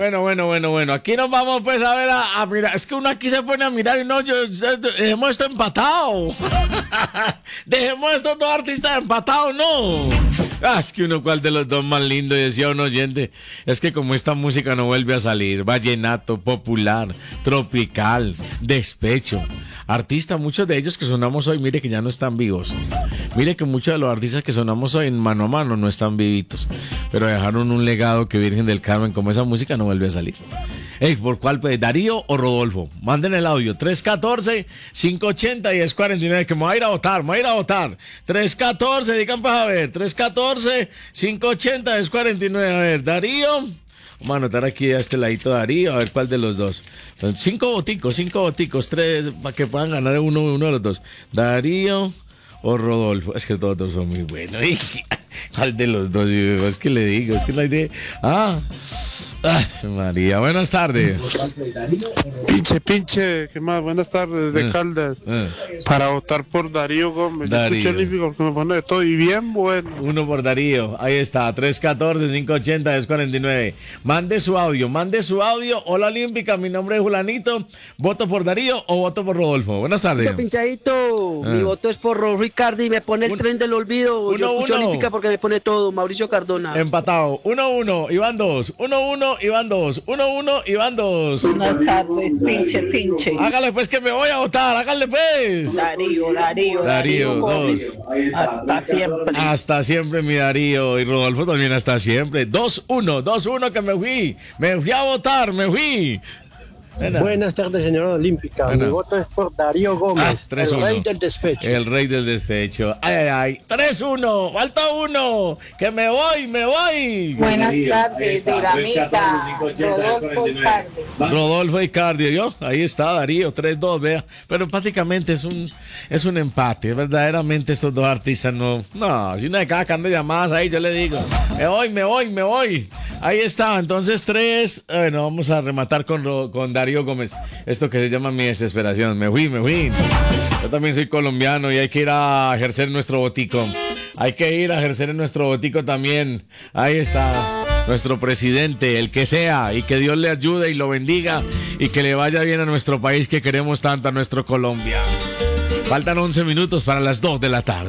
Bueno. Aquí nos vamos pues a ver a mirar. Es que uno aquí se pone a mirar y no, dejemos esto empatado. Dejemos estos dos artistas empatados, no. Es que uno, ¿cuál de los dos más lindo? Y decía un oyente, es que como esta música no vuelve a salir, vallenato, popular, tropical, despecho. Artistas, muchos de ellos que sonamos hoy, mire que ya no están vivos. Mire que muchos de los artistas que sonamos hoy en Mano a Mano no están vivitos, pero dejaron un legado que Virgen del Carmen, como esa música no vuelve a salir. ¿Por cuál? ¿Darío o Rodolfo? Manden el audio, 314-580-1049, que me voy a ir a votar, 314, digan pues a ver, 314-580-1049, a ver, Darío. Vamos a anotar aquí a este ladito Darío, a ver cuál de los dos. Son 5 voticos, 3, para que puedan ganar uno de los dos. Darío o Rodolfo. Es que todos dos son muy buenos. ¿Cuál de los dos? Es que le digo, es que la idea... Ay, María, buenas tardes. Pinche, ¿qué más? Buenas tardes, de Caldas. Para votar por Darío Gómez. Darío. Yo escuché Olímpico que me pone de todo y bien bueno. Uno por Darío, ahí está, 314-580-1049. Mande su audio. Hola Olímpica, mi nombre es Julanito. ¿Voto por Darío o voto por Rodolfo? Buenas tardes. Pinchadito, mi voto es por Rodolfo Icardi, me pone el tren del olvido. Yo escucho Olímpica porque me pone todo. Mauricio Cardona. Empatado, 1-1, Iván 2, 1-1, Iván 2, 1-1, Iván 2. Buenas tardes, pinche. Hágale pues que me voy a votar, hágale pues. Darío 2. Hasta siempre mi Darío, y Rodolfo también hasta siempre. 2-1 que me fui a votar, Buenas tardes, señora Olímpica. Mi voto es por Darío Gómez, el rey del despecho. El rey del despecho. Ay. 3-1, falta uno. Que me voy. Buenas tardes, Diramita. Rodolfo Icardi, yo. Ahí está Darío, 3-2, vea. Pero prácticamente es un empate. Verdaderamente estos dos artistas no, si uno de cada cambio de llamadas ahí, yo le digo. Me voy. Ahí está, entonces 3. Bueno, vamos a rematar con Darío Gómez. Esto que se llama mi desesperación. Me fui. Yo también soy colombiano y hay que ir a ejercer nuestro botico. También. Ahí está nuestro presidente, el que sea, y que Dios le ayude y lo bendiga y que le vaya bien a nuestro país que queremos tanto, a nuestro Colombia. Faltan 11 minutos para las 2 de la tarde.